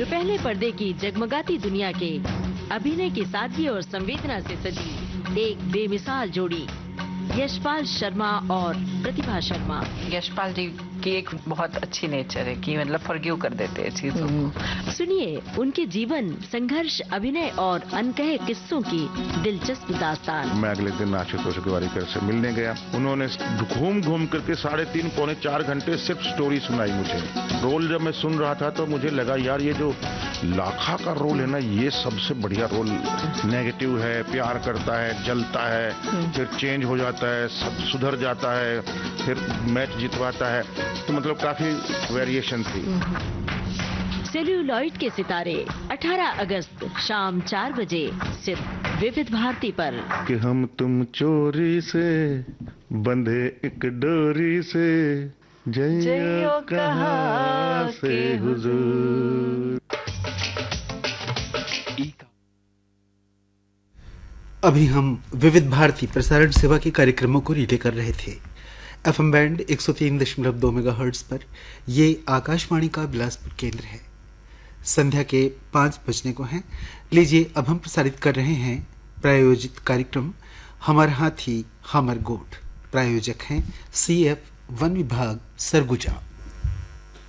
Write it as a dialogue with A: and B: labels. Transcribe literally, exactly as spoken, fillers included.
A: जो पहले पर्दे की जगमगाती दुनिया के अभिनय की सादगी और संवेदना से सजी एक बेमिसाल जोड़ी, यशपाल शर्मा और प्रतिभा शर्मा।
B: यशपाल जी की एक बहुत अच्छी नेचर है कि मतलब फॉरगिव कर देते हैं चीजों को।
A: सुनिए उनके जीवन, संघर्ष, अभिनय और अनकहे किस्सों की दिलचस्प दास्तान।
C: मैं अगले दिन आशुतोष गोवारिकर से मिलने गया। उन्होंने घूम घूम करके साढ़े तीन पौने चार घंटे सिर्फ स्टोरी सुनाई मुझे। रोल जब मैं सुन रहा था तो मुझे लगा यार ये जो लाखा का रोल है ना, ये सबसे बढ़िया रोल। नेगेटिव है, प्यार करता है, जलता है, फिर चेंज हो जाता है, सब सुधर जाता है, फिर मैच जितवाता है, तो मतलब काफी वेरिएशन थी।
A: सेल्यूलॉइड के सितारे अठारह अगस्त शाम चार बजे सिर्फ विविध भारती पर।
C: कि हम तुम चोरी से बंधे एक डोरी से, जइयो कहाँ से हुजूर।
D: अभी हम विविध भारती प्रसारण सेवा के कार्यक्रमों को रिले कर रहे थे। एफएम बैंड एक सौ तीन दशमलव दो मेगाहर्ट्ज पर। ये आकाशवाणी का बिलासपुर केंद्र है। संध्या के पाँच बजने को हैं। लीजिए अब हम प्रसारित कर रहे हैं प्रायोजित कार्यक्रम हमर हाथी हमर गोठ। प्रायोजक हैं सी एफ वन विभाग सरगुजा।